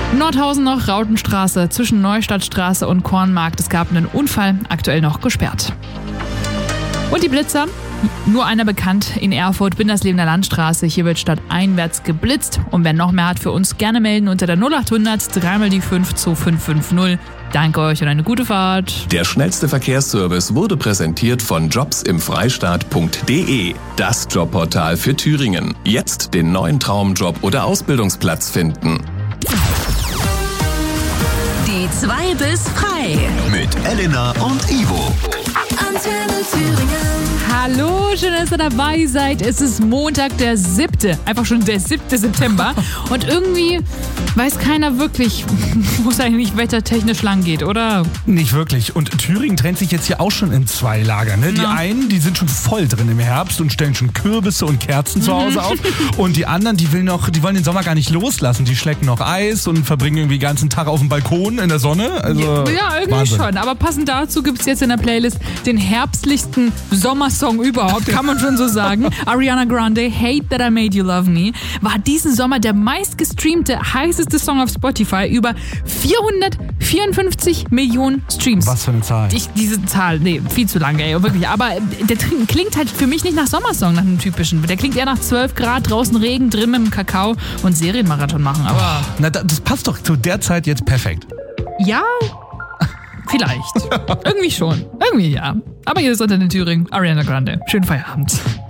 Nordhausen noch, Rautenstraße zwischen Neustadtstraße und Kornmarkt. Es gab einen Unfall, aktuell noch gesperrt. Und die Blitzer? Nur einer bekannt in Erfurt, Binderslebener Landstraße. Hier wird stadteinwärts geblitzt. Und wer noch mehr hat, für uns gerne melden unter der 0800 3 die 5 zu 550. Danke euch und eine gute Fahrt. Der schnellste Verkehrsservice wurde präsentiert von jobsimfreistaat.de. Das Jobportal für Thüringen. Jetzt den neuen Traumjob oder Ausbildungsplatz finden. Die 2 bis frei. Mit Elena und Ivo. Antenne Thüringen. Hallo, schön, dass ihr dabei seid. Es ist Montag, der 7. Einfach schon der 7. September. Und irgendwie weiß keiner wirklich, wo es eigentlich wettertechnisch lang geht, oder? Nicht wirklich. Und Thüringen trennt sich jetzt hier auch schon in 2 Lager. Ne? Die einen, die sind schon voll drin im Herbst und stellen schon Kürbisse und Kerzen zu Hause auf. Und die anderen, die wollen den Sommer gar nicht loslassen. Die schlecken noch Eis und verbringen irgendwie den ganzen Tag auf dem Balkon in der Sonne. Also, ja, irgendwie Wahnsinn. schon. Aber passend dazu gibt es jetzt in der Playlist den herbstlichsten Sommersong überhaupt, kann man schon so sagen. Ariana Grande, Hate That I Made You Love Me, war diesen Sommer der meistgestreamte, heißeste Song auf Spotify. Über 454 Millionen Streams. Was für eine Zahl. Diese Zahl, viel zu lang, ey, wirklich. Aber der klingt halt für mich nicht nach Sommersong, nach einem typischen. Der klingt eher nach 12 Grad, draußen Regen, drin im Kakao und Serienmarathon machen. Aber Na, das passt doch zu der Zeit jetzt perfekt. ja, vielleicht. Irgendwie schon. Irgendwie ja. Aber hier ist unter den Thüringen Ariana Grande. Schönen Feierabend.